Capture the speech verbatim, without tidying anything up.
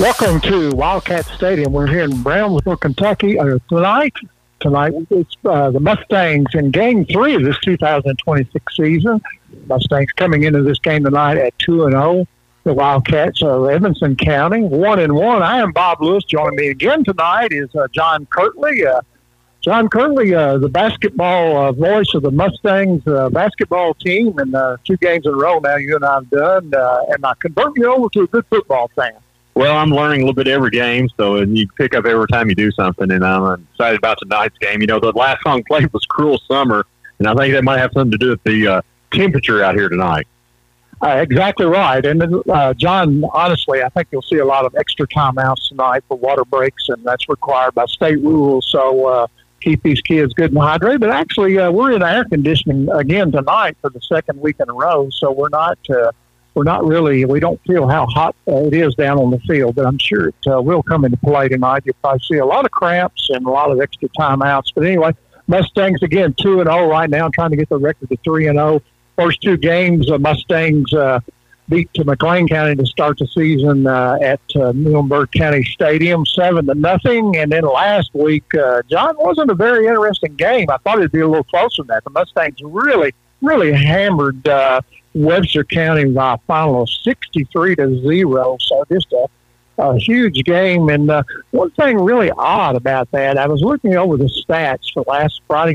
Welcome to Wildcat Stadium. We're here in Brownsville, Kentucky. Uh, tonight, tonight it's uh, the Mustangs in Game Three of this two thousand twenty-six season. Mustangs coming into this game tonight at two and zero. The Wildcats of Evanston County, one and one. I am Bob Lewis. Joining me again tonight is uh, John Kirtley. Uh, John Kirtley, uh, the basketball uh, voice of the Mustangs uh, basketball team, and uh, two games in a row now you and I have done, uh, and I convert you over to a good football fan. Well, I'm learning a little bit every game, so and you pick up every time you do something, and I'm excited about tonight's game. You know, the last song played was Cruel Summer, and I think that might have something to do with the uh, temperature out here tonight. Uh, exactly right. And, uh, John, honestly, I think you'll see a lot of extra timeouts tonight for water breaks, and that's required by state rules, so uh, keep these kids good and hydrated. But actually, uh, we're in air conditioning again tonight for the second week in a row, so we're not uh, – We're not really, we don't feel how hot uh, it is down on the field, but I'm sure it uh, will come into play tonight. You'll probably see a lot of cramps and a lot of extra timeouts. But anyway, Mustangs, again, two and oh right now, trying to get the record to three and oh. First two games, uh, Mustangs uh, beat to McLean County to start the season uh, at uh, Muhlenberg County Stadium, seven to nothing. And then last week, uh, John, wasn't a very interesting game. I thought it'd be a little closer than that. The Mustangs really, really hammered uh, Webster County by a final of sixty-three to zero. So just a, a huge game. And uh, one thing really odd about that, I was looking over the stats for last Friday